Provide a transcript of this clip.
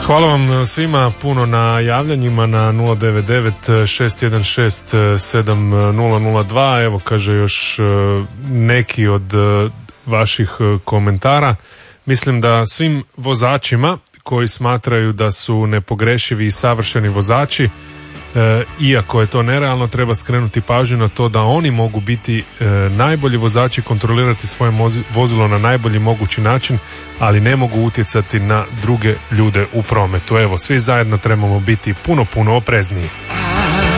Hvala vam svima puno na javljanjima na 099-616-7002. Evo, kaže još neki od vaših komentara. Mislim da svim vozačima koji smatraju da su nepogrešivi i savršeni vozači, iako je to nerealno, treba skrenuti pažnju na to da oni mogu biti najbolji vozači, kontrolirati svoje vozilo na najbolji mogući način, ali ne mogu utjecati na druge ljude u prometu. Evo, svi zajedno trebamo biti puno oprezniji.